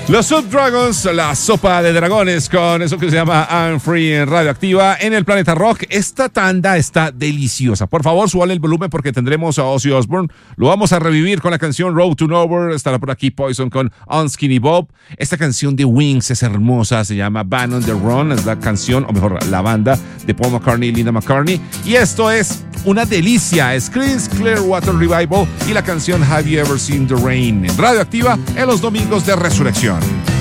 Los Subdragons, la sopa de dragones con eso que se llama I'm Free en Radioactiva en el Planeta Rock. Esta tanda está deliciosa. Por favor, suban el volumen porque tendremos a Ozzy Osbourne. Lo vamos a revivir con la canción Road to Nowhere. Estará por aquí Poison con Unskinny Bob. Esta canción de Wings es hermosa. Se llama Band on the Run. Es la canción, o mejor, la banda de Paul McCartney y Linda McCartney. Y esto es una delicia. Es Creedence Clearwater Revival y la canción Have You Ever Seen the Rain en Radioactiva en los domingos de Resurrección.